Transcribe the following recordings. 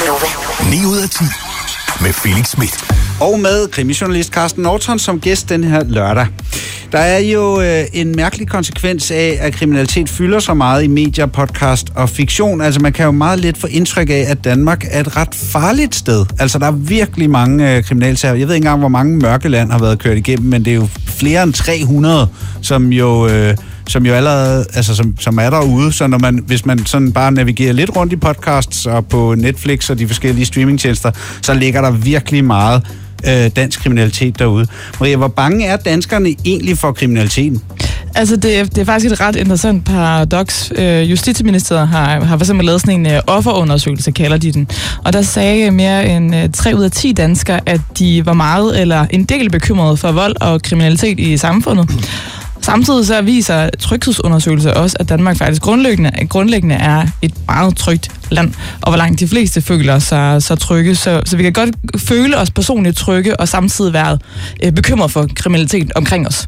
9 ud af 10 med Felix Smith. Og med krimijournalist Carsten Norton som gæst den her lørdag. Der er jo en mærkelig konsekvens af, at kriminalitet fylder så meget i medier, podcast og fiktion. Altså man kan jo meget let få indtryk af, at Danmark er et ret farligt sted. Altså der er virkelig mange kriminalsager. Jeg ved ikke engang, hvor mange Mørkeland har været kørt igennem, men det er jo flere end 300, som jo allerede, altså som er derude. Så hvis man sådan bare navigerer lidt rundt i podcasts og på Netflix og de forskellige streamingtjenester, så ligger der virkelig meget dansk kriminalitet derude. Maria, hvor bange er danskerne egentlig for kriminaliteten? Altså, det er faktisk et ret interessant paradoks. Justitsministeriet har for eksempel lavet sådan en offerundersøgelse, kalder de den. Og der sagde mere end 3 ud af 10 danskere, at de var meget eller en del bekymrede for vold og kriminalitet i samfundet. Samtidig så viser tryghedsundersøgelser også, at Danmark faktisk grundlæggende er et meget trygt land, og hvor langt de fleste føler sig så trygge. Så vi kan godt føle os personligt trygge, og samtidig være bekymret for kriminalitet omkring os.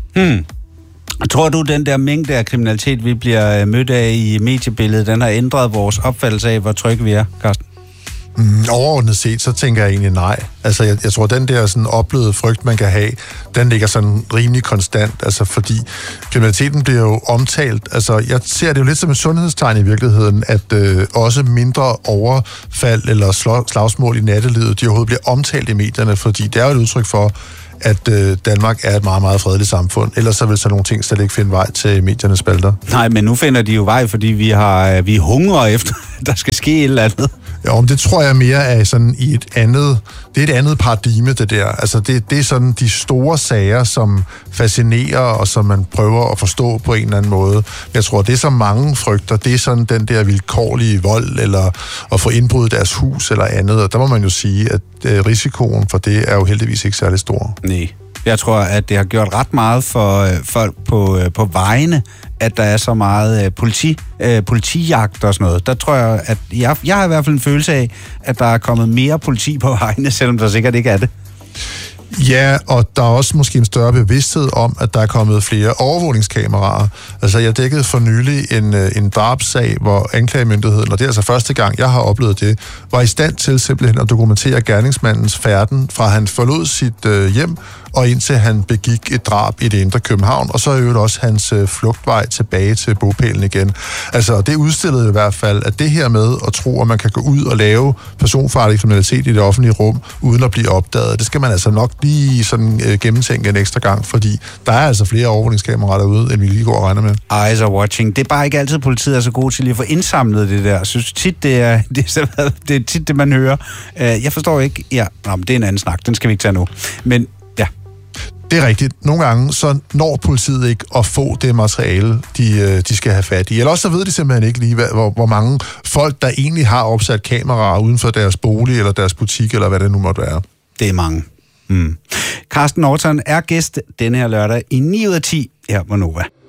Tror du, den der mængde af kriminalitet, vi bliver mødt af i mediebilledet, den har ændret vores opfattelse af, hvor trygge vi er, Carsten? Overordnet set, så tænker jeg egentlig nej. Altså, jeg tror, den der sådan oplevede frygt, man kan have, den ligger sådan rimelig konstant, altså fordi kriminaliteten bliver jo omtalt. Altså, jeg ser det jo lidt som et sundhedstegn i virkeligheden, at også mindre overfald eller slagsmål i nattelivet, de overhovedet bliver omtalt i medierne, fordi det er jo et udtryk for, at Danmark er et meget, meget fredeligt samfund. Ellers så vil så nogle ting slet ikke finde vej til mediernes spalter. Nej, men nu finder de jo vej, fordi vi hungrer efter, der skal ske et eller andet. Ja, men det tror jeg mere er sådan i et andet paradigme, det der. Altså det er sådan de store sager, som fascinerer, og som man prøver at forstå på en eller anden måde. Jeg tror, det som mange frygter, det er sådan den der vilkårlige vold, eller at få indbrudt deres hus, eller andet. Og der må man jo sige, at risikoen for det er jo heldigvis ikke særlig stor. Nej. Jeg tror, at det har gjort ret meget for folk på vejene, at der er så meget politijagt og sådan noget. Der tror jeg, at jeg har i hvert fald en følelse af, at der er kommet mere politi på vejene, selvom der sikkert ikke er det. Ja, og der er også måske en større bevidsthed om, at der er kommet flere overvågningskameraer. Altså, jeg dækkede for nylig en drabssag, hvor anklagemyndigheden, og det er altså første gang, jeg har oplevet det, var i stand til simpelthen at dokumentere gerningsmandens færden, fra han forlod sit hjem, og indtil han begik et drab i det indre København, og så er jo også hans flugtvej tilbage til bopælen igen. Altså, det udstillede i hvert fald, at det her med at tro, at man kan gå ud og lave personfarlig kriminalitet i det offentlige rum, uden at blive opdaget, det skal man altså nok lige sådan gennemtænke en ekstra gang, fordi der er altså flere overvågningskameraer derude, end vi lige går og regner med. Eyes are watching. Det er bare ikke altid, politiet er så gode til lige at få indsamlet det der. Jeg synes tit, det er tit det, man hører. Jeg forstår ikke. Ja, men det er en anden snak. Den skal vi ikke tage nu. Men ja. Det er rigtigt. Nogle gange så når politiet ikke at få det materiale, de skal have fat i. Eller også så ved de simpelthen ikke lige, hvor mange folk, der egentlig har opsat kameraer uden for deres bolig eller deres butik, eller hvad det nu måtte være. Det er mange. Carsten Norton er gæst denne her lørdag i 9 ud af 10 her på Nova.